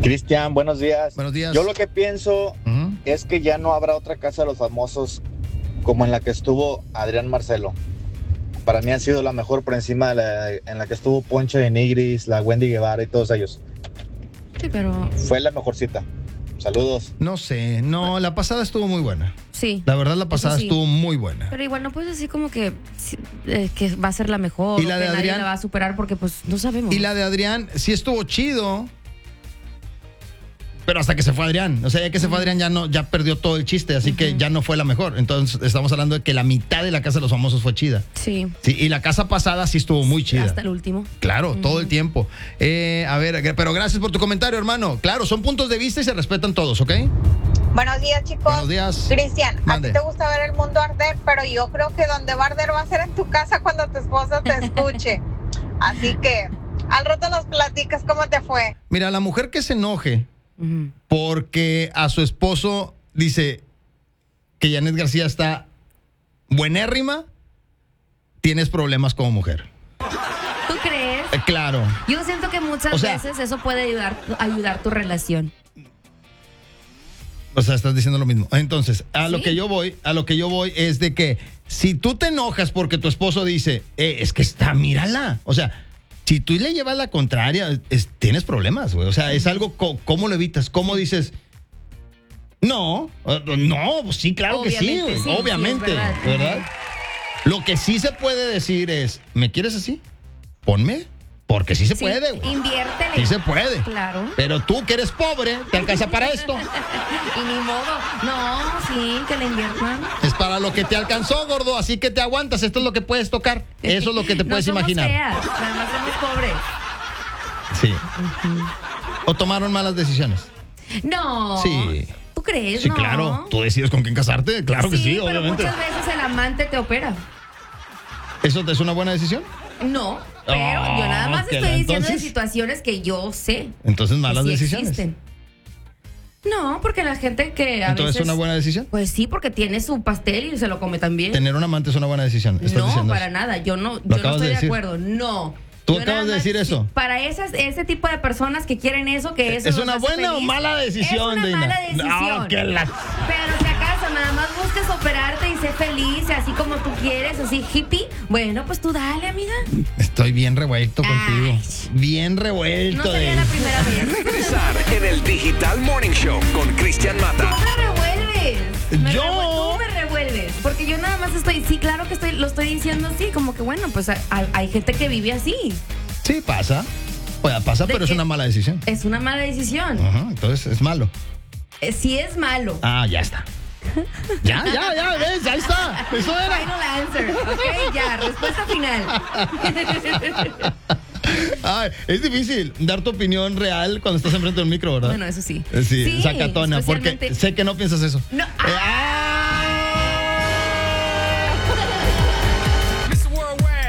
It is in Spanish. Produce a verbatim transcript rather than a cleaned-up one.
Cristian, buenos días. Buenos días. Yo lo que pienso uh-huh. es que ya no habrá otra casa de los famosos como en la que estuvo Adrián Marcelo. Para mí ha sido la mejor por encima de la en la que estuvo Poncho de Nigris, la Wendy Guevara y todos ellos. Sí, pero... Fue la mejorcita. Saludos. No sé, no, la pasada estuvo muy buena. Sí. La verdad, la pasada sí. estuvo muy buena. Pero igual no puedes decir como que, eh, que va a ser la mejor. Y la o de que Adrián nadie la va a superar porque pues no sabemos. Y la de Adrián sí estuvo chido. Pero hasta que se fue Adrián. O sea, ya que se fue Adrián ya no, ya perdió todo el chiste, así uh-huh. que ya no fue la mejor. Entonces estamos hablando de que la mitad de la Casa de los Famosos fue chida. Sí. Sí, y la casa pasada sí estuvo muy chida. Hasta el último. Claro, uh-huh. todo el tiempo. Eh, a ver, pero gracias por tu comentario, hermano. Claro, son puntos de vista y se respetan todos, ¿ok? Buenos días, chicos. Buenos días. Cristian, Mande. A ti te gusta ver el mundo arder, pero yo creo que donde va a arder va a ser en tu casa cuando tu esposa te escuche. Así que al rato nos platicas cómo te fue. Mira, la mujer que se enoje uh-huh. porque a su esposo dice que Janet García está buenérrima, tienes problemas como mujer. ¿Tú crees? Eh, claro. Yo siento que muchas o sea, veces eso puede ayudar, ayudar tu relación. O sea, estás diciendo lo mismo. Entonces, a ¿Sí? lo que yo voy, a lo que yo voy es de que si tú te enojas porque tu esposo dice, eh, es que está, mírala. O sea, si tú le llevas la contraria, es, tienes problemas, güey. O sea, es algo, co- ¿cómo lo evitas? ¿Cómo dices? No, no, pues sí, claro Obviamente, que sí, güey. sí, Obviamente, sí, es verdad. ¿verdad? Lo que sí se puede decir es, ¿me quieres así? Ponme. Porque sí se sí, puede, güey. Inviértele. Sí se puede. Claro. Pero tú que eres pobre, ¿te alcanza para esto? Y ni modo. No, sí, que le inviertan. Es para lo que te alcanzó, gordo, así que te aguantas. Esto es lo que puedes tocar. Eso es lo que te puedes no somos imaginar. Feas, nada más somos pobres. Sí. Uh-huh. ¿O tomaron malas decisiones? No. Sí. ¿Tú crees? Sí, no. claro. ¿Tú decides con quién casarte? Claro que sí, pero obviamente. muchas veces el amante te opera. ¿Eso es una buena decisión? No, pero oh, yo nada más okay, estoy diciendo entonces, de situaciones que yo sé. Entonces, malas sí decisiones. Existen. No, porque la gente que a ¿Entonces veces... es una buena decisión? Pues sí, porque tiene su pastel y se lo come también. Tener un amante es una buena decisión. No, para eso? nada. Yo no, yo no estoy de, de acuerdo. No. ¿Tú yo acabas de decir eso? Para esas, ese tipo de personas que quieren eso, que eso ¿Es una buena feliz, o mala decisión, Es una Dina? mala decisión. No, que la... Pero si acaso nada más busques operarte y ser feliz, así como tú quieres, así hippie, bueno, pues tú dale, amiga. Estoy bien revuelto Ay. contigo. Bien revuelto. No sería de... la primera vez. Regresar en el Digital Morning Show con Cristian Mata. Tú me revuelves. Me Yo... revuel- tú me revuelves. Porque yo nada más estoy, sí, claro que estoy, lo estoy diciendo así, como que bueno, pues hay, hay gente que vive así. Sí, pasa. Pues pasa, pero es una mala decisión. Es una mala decisión. Ajá, entonces es malo. Eh, sí es malo. Ah, ya está. Ya, ya, ya, ves, ya está. Eso era. Final answer, ok, ya, respuesta final. Ay, es difícil dar tu opinión real cuando estás enfrente de un micro, ¿verdad? Bueno, eso sí. Sí, Sí, sacatona, porque especialmente- sé que no piensas eso. No, Eh, ah,